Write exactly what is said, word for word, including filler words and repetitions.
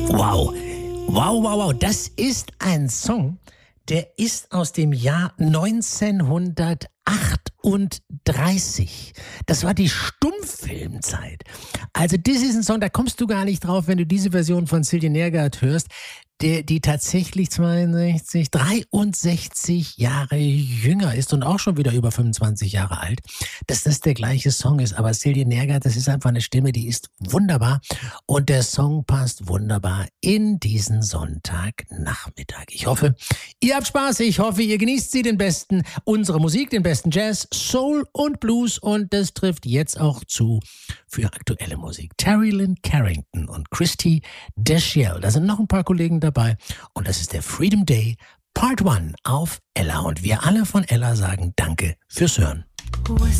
Wow, wow, wow, wow, das ist ein Song, der ist aus dem Jahr neunzehnhundertachtunddreißig. Das war die Stummfilmzeit. Also das ist ein Song, da kommst du gar nicht drauf, wenn du diese Version von Sylvie Nergard hörst, die, die tatsächlich zweiundsechzig, dreiundsechzig Jahre jünger ist und auch schon wieder über fünfundzwanzig Jahre alt, dass das der gleiche Song ist. Aber Sylvie Nergard, das ist einfach eine Stimme, die ist wunderbar und der Song passt wunderbar in diesen Sonntagnachmittag. Ich hoffe, ihr habt Spaß, ich hoffe, ihr genießt sie, den besten, unsere Musik, den besten Jazz, Soul und Blues, und das trifft jetzt auch zu für aktuelle Musik. Terry Lynn Carrington und Christy Dashiell, da sind noch ein paar Kollegen dabei und das ist der Freedom Day Part eins auf Ella, und wir alle von Ella sagen Danke fürs Hören.